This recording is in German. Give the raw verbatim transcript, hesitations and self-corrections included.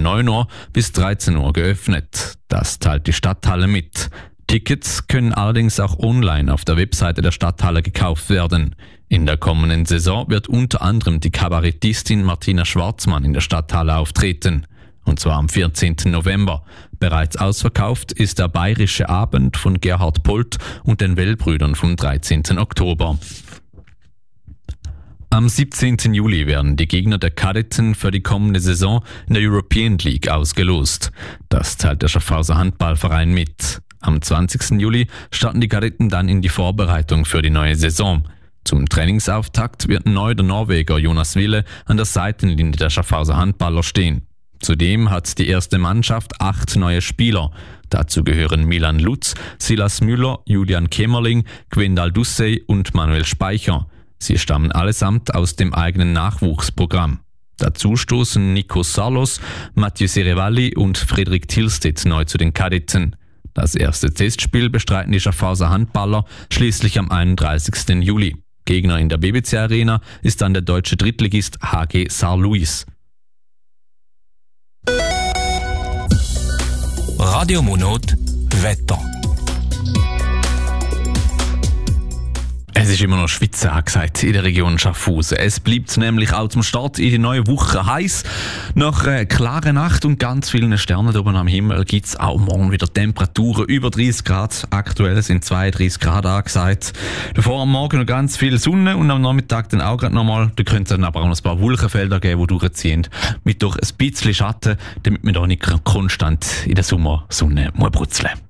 neun Uhr bis dreizehn Uhr geöffnet. Das teilt die Stadthalle mit. Tickets können allerdings auch online auf der Webseite der Stadthalle gekauft werden. In der kommenden Saison wird unter anderem die Kabarettistin Martina Schwarzmann in der Stadthalle auftreten. Und zwar am vierzehnten November. Bereits ausverkauft ist der Bayerische Abend von Gerhard Polt und den Wellbrüdern vom dreizehnten Oktober. Am siebzehnten Juli werden die Gegner der Kadetten für die kommende Saison in der European League ausgelost. Das teilt der Schaffhauser Handballverein mit. Am zwanzigsten Juli starten die Kadetten dann in die Vorbereitung für die neue Saison. Zum Trainingsauftakt wird neu der Norweger Jonas Wille an der Seitenlinie der Schaffhauser Handballer stehen. Zudem hat die erste Mannschaft acht neue Spieler. Dazu gehören Milan Lutz, Silas Müller, Julian Kämmerling, Gwendal Dussey und Manuel Speicher. Sie stammen allesamt aus dem eigenen Nachwuchsprogramm. Dazu stoßen Nico Salos, Mathieu Serevalli und Frederik Tilstedt neu zu den Kadetten. Das erste Testspiel bestreiten die Schaffhauser Handballer schließlich am einunddreißigsten Juli. Gegner in der B B C Arena ist dann der deutsche Drittligist H G Saar-Louis. Radio Monot Wetter. Es ist immer noch Schweizer angesagt in der Region Schaffhausen. Es bleibt nämlich auch zum Start in die neue Woche heiß. Nach einer klaren Nacht und ganz vielen Sternen oben am Himmel gibt es auch morgen wieder Temperaturen über dreißig Grad. Aktuell sind zweiunddreißig Grad angesagt. Davor am Morgen noch ganz viel Sonne und am Nachmittag dann auch gerade nochmal. Da könnte es dann aber auch noch ein paar Wolkenfelder geben, die durchziehen. Mit durch ein bisschen Schatten, damit wir da nicht konstant in der Sommersonne brutzeln.